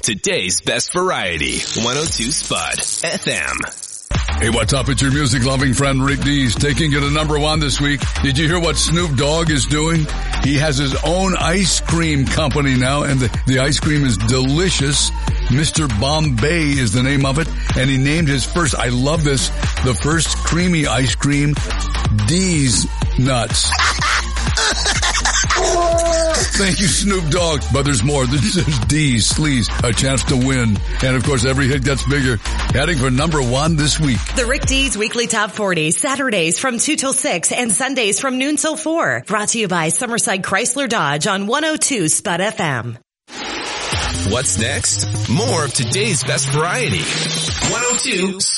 today's best variety. 102 Spud FM. Hey, what's up? It's your music-loving friend Rick Dees taking you to number one this week. Did you hear what Snoop Dogg is doing? He has his own ice cream company now, and the ice cream is delicious. Mr. Bombay is the name of it, and he named his first, I love this, the first creamy ice cream, Dees Nuts. Thank you, Snoop Dogg. But there's more. There's D's, Sleaze, a chance to win. And of course, every hit gets bigger. Heading for number one this week. The Rick Dees Weekly Top 40, Saturdays from 2 till 6 and Sundays from noon till 4. Brought to you by Summerside Chrysler Dodge on 102 Spud FM. What's next? More of today's best variety. 102 Spud.